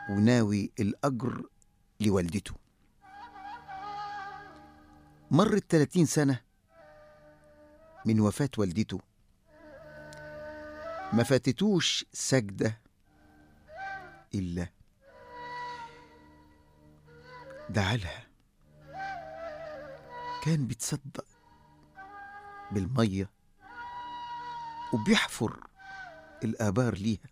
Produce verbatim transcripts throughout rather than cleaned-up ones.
وناوي الأجر لوالدته. مرت ثلاثين سنة من وفاة والدته، ما فاتتوش سجدة إلا دعالها. كان بيتصدق بالمية وبيحفر الآبار ليها،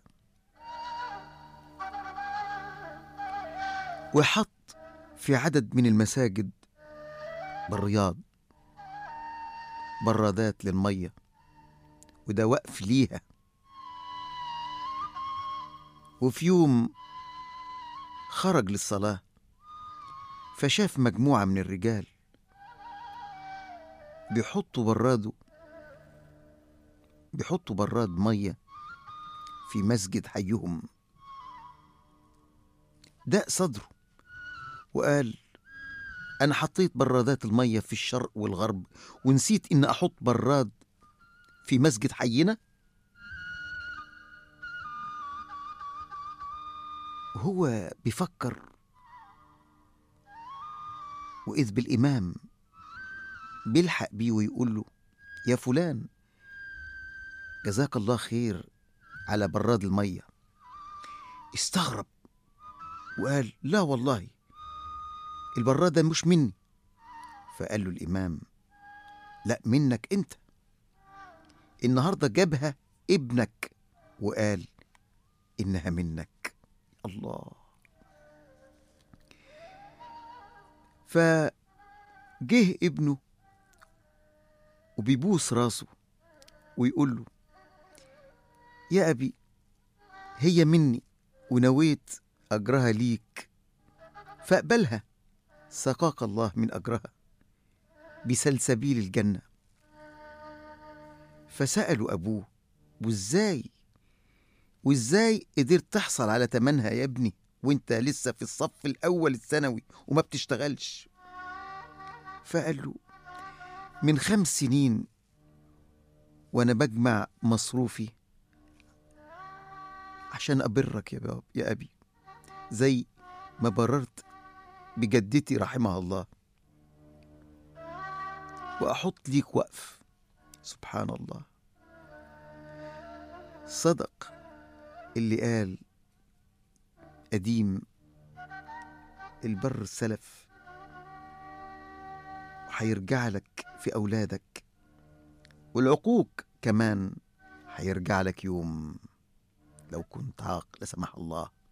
وحط في عدد من المساجد بالرياض برادات للمية، وده وقف ليها. وفي يوم خرج للصلاة فشاف مجموعة من الرجال بيحطوا براده بيحطوا براد مية في مسجد حيهم. داق صدره وقال: أنا حطيت برادات المية في الشرق والغرب ونسيت إن أحط براد في مسجد حينا. وهو بيفكر، وإذ بالإمام بيلحق بيه ويقول له: يا فلان، جزاك الله خير على براد المية. استغرب وقال: لا والله البراد ده مش مني. فقال له الإمام: لا، منك أنت. النهاردة جابها ابنك وقال إنها منك. الله. فجه ابنه وبيبوس راسه ويقول له: يا أبي، هي مني ونويت أجرها ليك، فاقبلها، سقاك الله من أجرها بسلسبيل الجنة. فسألوا أبوه: وإزاي وإزاي قدرت تحصل على تمنها يا ابني وإنت لسه في الصف الأول الثانوي وما بتشتغلش؟ فقال له: من خمس سنين وأنا بجمع مصروفي عشان أبرك يا باب يا أبي، زي ما بررت بجدتي رحمها الله، وأحط ليك وقف. سبحان الله. صدق اللي قال قديم: البر السلف، وحيرجع لك في أولادك، والعقوق كمان حيرجع لك يوم لو كنت عاق لا سمح الله.